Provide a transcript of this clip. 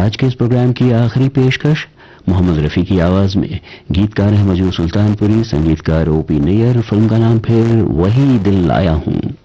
आज के इस प्रोग्राम की आखिरी पेशकश मोहम्मद रफ़ी की आवाज में। गीतकार हैं मजरू सुल्तानपुरी, संगीतकार ओपी नैयर। फिल्म का नाम फिर वही दिल लाया हूं।